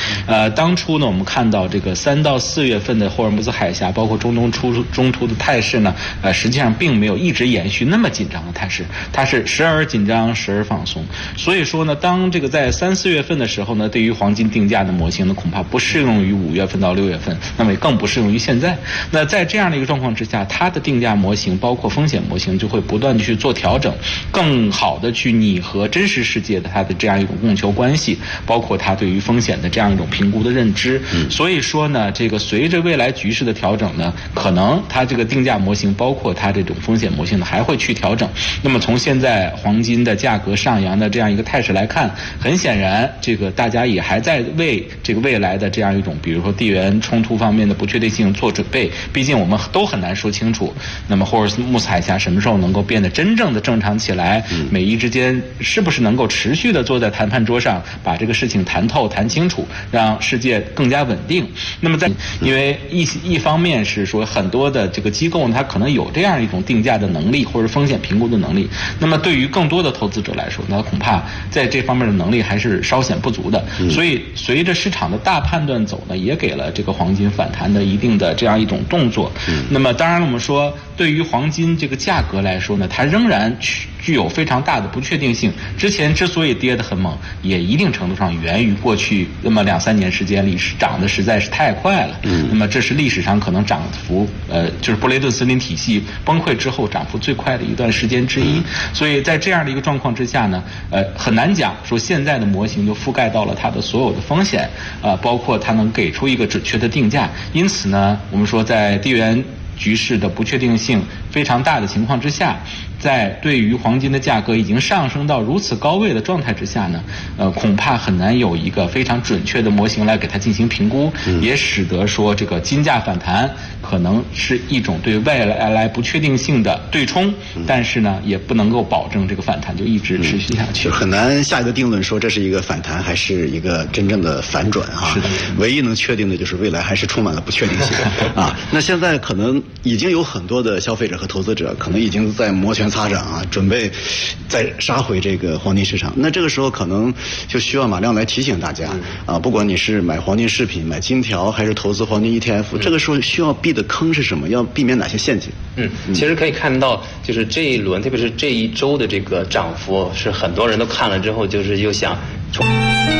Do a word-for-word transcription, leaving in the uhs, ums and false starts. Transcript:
呃，当初呢，我们看到这个三到四月份的霍尔木兹海峡，包括中东出中途的态势呢，呃，实际上并没有一直延续那么紧张的态势，它是时而紧张，时而放松。所以说呢，当这个在三四月份的时候呢，对于黄金定价的模型呢，恐怕不适用于五月份到六月份，那么也更不适用于现在。那在这样的一个状况之下，它的定价模型包括风险模型就会不断的去做调整，更好的去拟合真实世界的它的这样一种供求关系，包括它对于风险的这样一种评估的认知。嗯、所以说呢，这个随着未来局势的调整呢，可能它这个定价模型包括它这种风险模型呢还会去调整。那么从现在黄金的价格上扬的这样一个态势来看，很显然这个大家也还在为这个未来的这样一种比如说地缘冲突方面的不确定性做准备，毕竟我们都很难说清楚，那么霍尔木兹海峡什么时候能够变得真正的正常起来，美伊之间是不是能够持续的坐在谈判桌上把这个事情谈透谈清楚，让世界更加稳定。那么在因为一一方面是说很多的这个机构它可能有这样一种定价的能力或者风险评估的能力，那么对于更多的投资者来说，那恐怕在这方面的能力还是稍显不足的。所以随着市场的大判断走呢，也给了这个黄金反弹的一定的这样一种动作。那么当然我们说对于黄金这个价格来说呢，它仍然具有非常大的不确定性。之前之所以跌得很猛，也一定程度上源于过去那么两三年时间里涨得实在是太快了。嗯，那么这是历史上可能涨幅呃就是布雷顿森林体系崩溃之后涨幅最快的一段时间之一。所以在这样的一个状况之下呢，呃很难讲说现在的模型就覆盖到了它的所有的风险，啊、呃，包括它能给出一个准确的定价。因此呢，我们说在地缘局势的不确定性非常大的情况之下，在对于黄金的价格已经上升到如此高位的状态之下呢，呃，恐怕很难有一个非常准确的模型来给它进行评估，嗯、也使得说这个金价反弹可能是一种对未来来不确定性的对冲，嗯、但是呢，也不能够保证这个反弹就一直持续下去， 嗯、很难下一个定论说这是一个反弹还是一个真正的反转啊。 是的， 唯一能确定的就是未来还是充满了不确定性啊。那现在可能已经有很多的消费者和投资者可能已经在摩拳擦掌啊，准备再杀回这个黄金市场。那这个时候可能就需要马亮来提醒大家啊，不管你是买黄金饰品、买金条，还是投资黄金 E T F，、嗯、这个时候需要避的坑是什么？要避免哪些陷阱？ 嗯，其实可以看到，就是这一轮，特别是这一周的这个涨幅，是很多人都看了之后，就是又想。